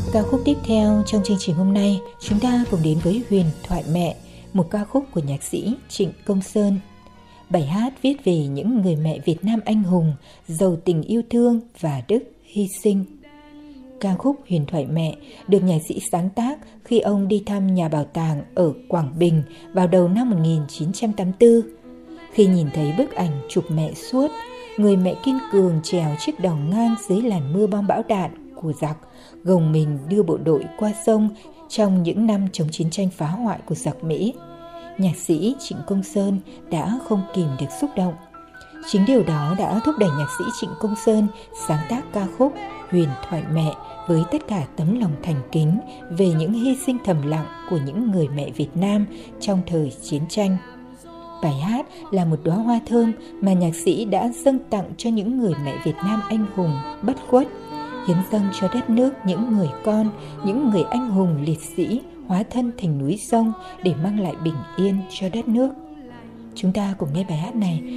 Ca khúc tiếp theo trong chương trình hôm nay, chúng ta cùng đến với Huyền thoại mẹ, một ca khúc của nhạc sĩ Trịnh Công Sơn. Bài hát viết về những người mẹ Việt Nam anh hùng, giàu tình yêu thương và đức hy sinh. Ca khúc Huyền thoại mẹ được nhạc sĩ sáng tác khi ông đi thăm nhà bảo tàng ở Quảng Bình vào đầu năm 1984. Khi nhìn thấy bức ảnh chụp mẹ suốt, người mẹ kiên cường trèo chiếc đò ngang dưới làn mưa bom bão đạn của giặc, gồng mình đưa bộ đội qua sông trong những năm chống chiến tranh phá hoại của giặc Mỹ, nhạc sĩ Trịnh Công Sơn đã không kìm được xúc động. Chính điều đó đã thúc đẩy nhạc sĩ Trịnh Công Sơn sáng tác ca khúc Huyền thoại mẹ với tất cả tấm lòng thành kính về những hy sinh thầm lặng của những người mẹ Việt Nam trong thời chiến tranh. Bài hát là một đóa hoa thơm mà nhạc sĩ đã dâng tặng cho những người mẹ Việt Nam anh hùng bất khuất, hiến dâng cho đất nước những người con, những người anh hùng liệt sĩ hóa thân thành núi sông để mang lại bình yên cho đất nước. Chúng ta cùng nghe bài hát này